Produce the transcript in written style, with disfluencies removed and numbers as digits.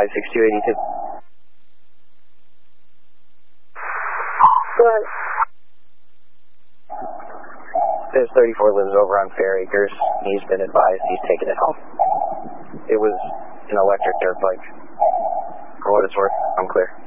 56282. What? There's 34 lives over on Fair Acres. He's been advised he's taking it home. It was an electric dirt bike. For what it's worth, I'm clear.